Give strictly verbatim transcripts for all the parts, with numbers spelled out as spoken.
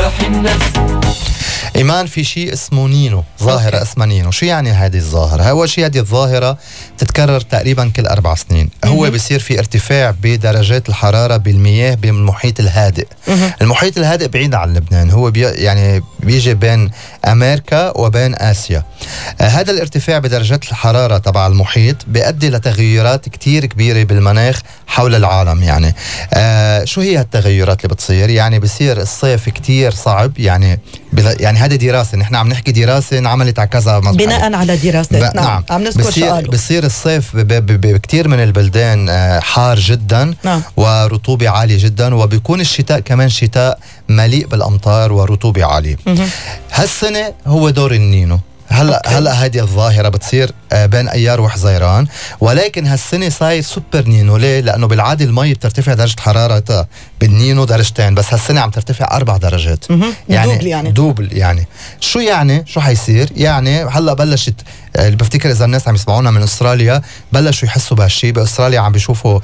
صلاح النفس. إيمان، في شيء اسمه نينو، ظاهرة أوكي. اسمها نينو. شو يعني هذه الظاهرة؟ أول شيء هذه الظاهرة تتكرر تقريبا كل أربع سنين. مم. هو بيصير في ارتفاع بدرجات الحرارة بالمياه بالمحيط الهادئ. مم. المحيط الهادئ بعيد عن لبنان، هو بي يعني بيجي بين أمريكا وبين آسيا. آه هذا الارتفاع بدرجات الحرارة تبع المحيط بيؤدي لتغيرات كتير كبيرة بالمناخ حول العالم. يعني آه شو هي التغيرات اللي بتصير؟ يعني بيصير الصيف كتير صعب. يعني يعني هذه دراسة، نحن عم نحكي دراسة انعملت على كذا بناء على دراسة. ب... نعم. عم نذكر سؤاله. بصير الصيف بكتير من البلدان حار جدا. نعم. ورطوبة عالية جدا، وبيكون الشتاء كمان شتاء مليء بالأمطار ورطوبة عالية. هالسنة هو دور النينو. هلا هلا هذه الظاهرة بتصير بين أيار وحزيران، ولكن هالسنة صاير سوبر نينو. ليه؟ لأنه بالعادة المي بترتفع درجة حرارتها بالنينو درجتين، بس هالسنة عم ترتفع أربع درجات. يعني دوبل يعني دوبل يعني شو يعني شو حيصير؟ يعني هلا بلشت، بفتكر إذا الناس عم يسمعونا من أستراليا بلشوا يحسوا بهالشي. بأستراليا عم بيشوفوا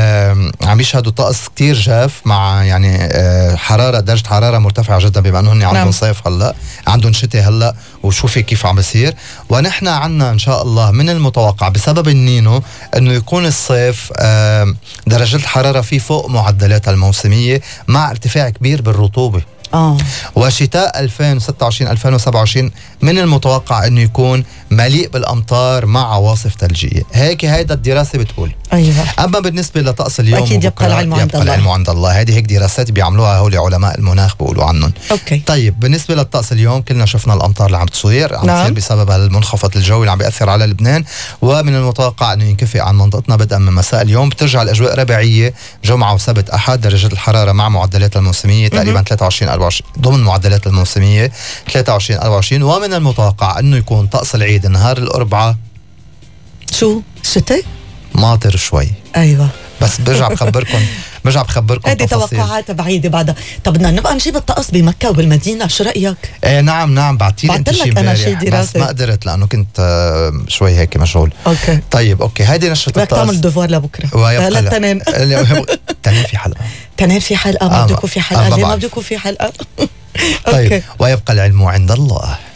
عم يشهدوا طقس كتير جاف، مع يعني حرارة درجة حرارة مرتفعة جدا، بما أنه هن عندهم صيف هلا، عندهم شتاء هلا، وشوفي كيف عم بيصير. ونحن عنا إن شاء الله من المتوقع بسبب النينو أنه يكون الصيف درجة الحرارة فيه فوق معدلاتها الموسمية، مع ارتفاع كبير بالرطوبة. آه. وشتاء ألفين وستة وعشرين ألفين وسبعة وعشرين من المتوقع أنه يكون مليء بالأمطار مع عواصف ثلجية. هيك هيدا الدراسة بتقول. أيوة. أما بالنسبة لطقس اليوم، أكيد يبقى العلم عند الله. العلم عند الله. هذه هيك دراسات بيعملوها هول علماء المناخ بيقولوا عنهم. أوكي. طيب بالنسبة للطقس اليوم، كلنا شفنا الأمطار اللي عم تصير عم تصير نعم. بسبب المنخفض الجوي اللي عم بيأثر على لبنان، ومن المتوقع أنه ينكفي عن منطقتنا بدءا من مساء اليوم. بترجع الأجواء ربيعية جمعة وسبت أحد، درجة الحرارة مع معدلات الموسمية تقريبا ثلاثة وعشرين أربعة وعشرين، ضمن معدلات الموسمية ثلاثة وعشرين أربعة وعشرين. ومن المتوقع أنه يكون طقس العيد نهار الأربعاء شو شتاء ماطر شوي. أيوة. بس برجع بخبركم برجع بخبركم هذه توقعات بعيدة بعدها. طب بدنا نبقى نجيب الطقس بمكة وبالمدينة، شو رأيك؟ ايه نعم نعم بعتيلي انت شي امبارح، بس ما قدرت لانه كنت آه شوي هيك مشغول. اوكي. طيب اوكي، هيدي نشرة الطقس. بدك تعمل دوفوار لبكره. لا تنين تنين في حلقة تنين في حلقة ما بدكم في حلقة. ليه ما بدكم في حلقة؟ طيب. ويبقى العلم عند الله.